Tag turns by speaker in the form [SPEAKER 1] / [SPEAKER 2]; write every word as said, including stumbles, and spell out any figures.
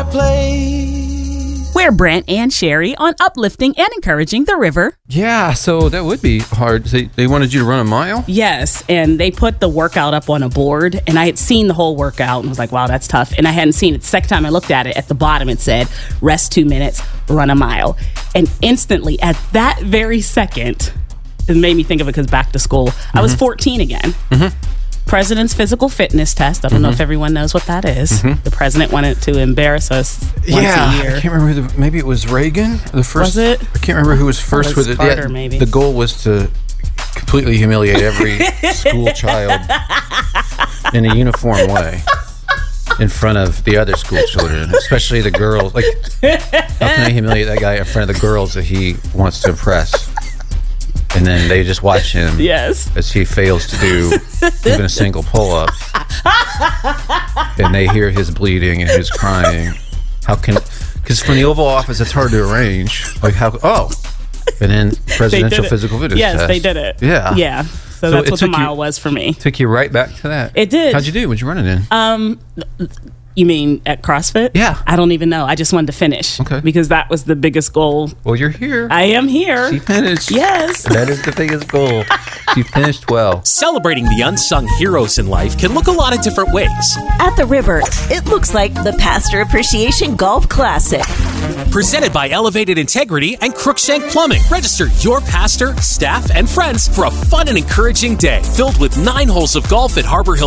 [SPEAKER 1] play.
[SPEAKER 2] We're Brent and Sherry on uplifting and encouraging the river.
[SPEAKER 3] Yeah, so that would be hard. They, they wanted you to run a mile?
[SPEAKER 2] Yes, and they put the workout up on a board, and I had seen the whole workout and was like, wow, that's tough. And I hadn't seen it. The second time I looked at it, at the bottom it said, rest two minutes, run a mile. And instantly, at that very second, it made me think of it because back to school, mm-hmm. I was fourteen again. Mm-hmm. President's physical fitness test. I don't mm-hmm. know if everyone knows what that is. Mm-hmm. The president wanted to embarrass us once
[SPEAKER 3] yeah,
[SPEAKER 2] a year.
[SPEAKER 3] I can't remember. Who the, maybe it was Reagan. The first.
[SPEAKER 2] Was it?
[SPEAKER 3] I can't remember who was first
[SPEAKER 2] was
[SPEAKER 3] with it.
[SPEAKER 2] Carter,
[SPEAKER 3] Yeah,
[SPEAKER 2] maybe.
[SPEAKER 3] The goal was to completely humiliate every school child in a uniform way in front of the other school children, especially the girls. Like, how can I humiliate that guy in front of the girls that he wants to impress? And then they just watch him
[SPEAKER 2] yes.
[SPEAKER 3] as he fails to do even a single pull-up. And they hear his bleeding and his crying. How can... Because from the Oval Office, it's hard to arrange. Like, how... Oh. And then presidential physical fitness
[SPEAKER 2] yes,
[SPEAKER 3] test.
[SPEAKER 2] they did it.
[SPEAKER 3] Yeah.
[SPEAKER 2] Yeah. So, so that's what the mile
[SPEAKER 3] you,
[SPEAKER 2] was for me.
[SPEAKER 3] Took you right back to that.
[SPEAKER 2] It did.
[SPEAKER 3] How'd you do? What'd you run it in?
[SPEAKER 2] Um... You mean at CrossFit?
[SPEAKER 3] Yeah.
[SPEAKER 2] I don't even know. I just wanted to finish.
[SPEAKER 3] Okay.
[SPEAKER 2] Because that was the biggest goal.
[SPEAKER 3] Well, you're here.
[SPEAKER 2] I am here.
[SPEAKER 3] She finished.
[SPEAKER 2] Yes.
[SPEAKER 3] That is the biggest goal. She finished well.
[SPEAKER 4] Celebrating the unsung heroes in life can look a lot of different ways.
[SPEAKER 5] At the river, it looks like the Pastor Appreciation Golf Classic.
[SPEAKER 4] Presented by Elevated Integrity and Crookshank Plumbing. Register your pastor, staff, and friends for a fun and encouraging day filled with nine holes of golf at Harbor Hill